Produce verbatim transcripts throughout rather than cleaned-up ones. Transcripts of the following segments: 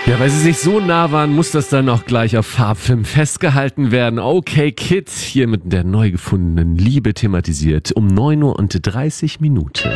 Ja, weil sie sich so nah waren, muss das dann auch gleich auf Farbfilm festgehalten werden. Okay Kid, hier mit der neu gefundenen Liebe thematisiert, um neun Uhr und dreißig Minuten.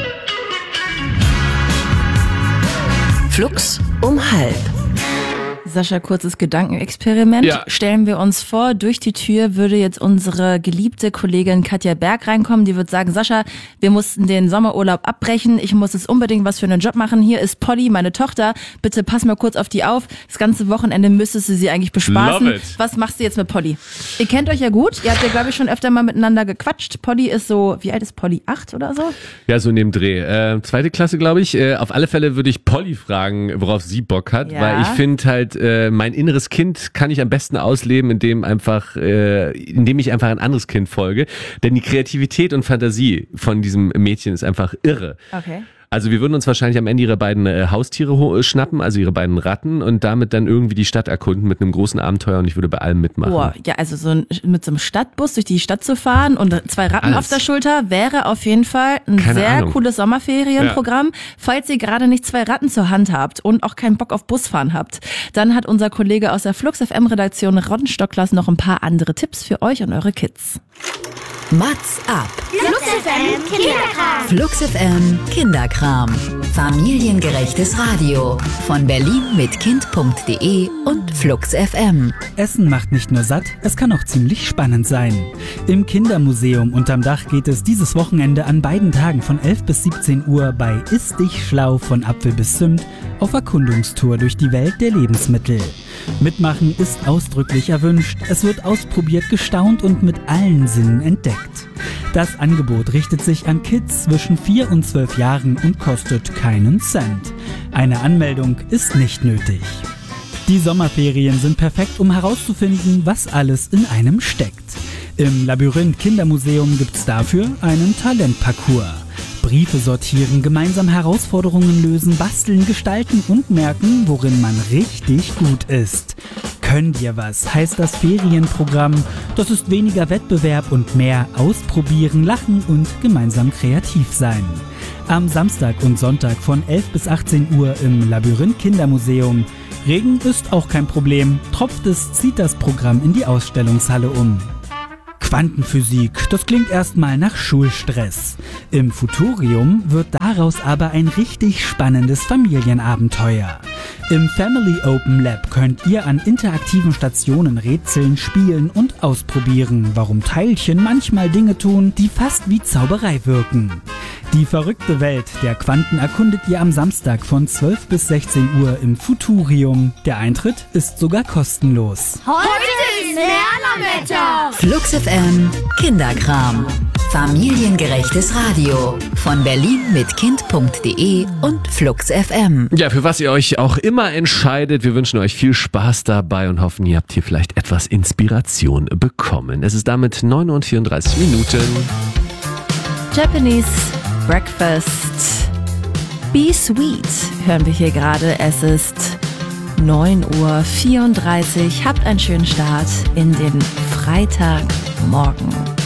Flux um halb. Sascha, kurzes Gedankenexperiment. Ja. Stellen wir uns vor, durch die Tür würde jetzt unsere geliebte Kollegin Katja Berg reinkommen. Die wird sagen, Sascha, wir mussten den Sommerurlaub abbrechen. Ich muss jetzt unbedingt was für einen Job machen. Hier ist Polly, meine Tochter. Bitte pass mal kurz auf die auf. Das ganze Wochenende müsstest du sie eigentlich bespaßen. Love it. Was machst du jetzt mit Polly? Ihr kennt euch ja gut. Ihr habt ja, glaube ich, schon öfter mal miteinander gequatscht. Polly ist so, wie alt ist Polly? Acht oder so? Ja, so in dem Dreh. Äh, zweite Klasse, glaube ich. Äh, auf alle Fälle würde ich Polly fragen, worauf sie Bock hat. Ja. Weil ich finde halt, äh, mein inneres Kind kann ich am besten ausleben, indem einfach, äh, indem ich einfach ein anderes Kind folge. Denn die Kreativität und Fantasie von diesem Mädchen ist einfach irre. Okay. Also wir würden uns wahrscheinlich am Ende ihre beiden äh, Haustiere ho- schnappen, also ihre beiden Ratten, und damit dann irgendwie die Stadt erkunden mit einem großen Abenteuer, und ich würde bei allem mitmachen. Boah, ja, also so ein, mit so einem Stadtbus durch die Stadt zu fahren und zwei Ratten Alles. auf der Schulter wäre auf jeden Fall ein Keine sehr Ahnung. cooles Sommerferienprogramm. Falls ihr gerade nicht zwei Ratten zur Hand habt und auch keinen Bock auf Busfahren habt, dann hat unser Kollege aus der Flux F M Redaktion Ron Stocklas noch ein paar andere Tipps für euch und eure Kids. Mats ab. Flux F M Kinderkram. Flux F M Kinderkram. Familiengerechtes Radio. Von Berlin mit Kind punkt de und Flux F M. Essen macht nicht nur satt, es kann auch ziemlich spannend sein. Im Kindermuseum unterm Dach geht es dieses Wochenende an beiden Tagen von elf bis siebzehn Uhr bei Iss dich schlau von Apfel bis Zimt auf Erkundungstour durch die Welt der Lebensmittel. Mitmachen ist ausdrücklich erwünscht. Es wird ausprobiert, gestaunt und mit allen Sinnen entdeckt. Das Angebot richtet sich an Kids zwischen vier und zwölf Jahren und kostet keinen Cent. Eine Anmeldung ist nicht nötig. Die Sommerferien sind perfekt, um herauszufinden, was alles in einem steckt. Im Labyrinth Kindermuseum gibt's dafür einen Talentparcours. Briefe sortieren, gemeinsam Herausforderungen lösen, basteln, gestalten und merken, worin man richtig gut ist. Könnt ihr was, heißt das Ferienprogramm. Das ist weniger Wettbewerb und mehr ausprobieren, lachen und gemeinsam kreativ sein. Am Samstag und Sonntag von elf bis achtzehn Uhr im Labyrinth Kindermuseum. Regen ist auch kein Problem. Tropft es, zieht das Programm in die Ausstellungshalle um. Quantenphysik, das klingt erstmal nach Schulstress. Im Futurium wird daraus aber ein richtig spannendes Familienabenteuer. Im Family Open Lab könnt ihr an interaktiven Stationen rätseln, spielen und ausprobieren, warum Teilchen manchmal Dinge tun, die fast wie Zauberei wirken. Die verrückte Welt der Quanten erkundet ihr am Samstag von zwölf bis sechzehn Uhr im Futurium. Der Eintritt ist sogar kostenlos. Heute ist Lernerwetter. Flux F M Kinderkram. Familiengerechtes Radio. Von Berlin mit Kind punkt de und Flux F M. Ja, für was ihr euch auch immer entscheidet, wir wünschen euch viel Spaß dabei und hoffen, ihr habt hier vielleicht etwas Inspiration bekommen. Es ist damit neun Uhr und vierunddreißig Minuten. Japanese Breakfast. Be Sweet hören wir hier gerade. Es ist neun Uhr vierunddreißig. Habt einen schönen Start in den Freitagmorgen.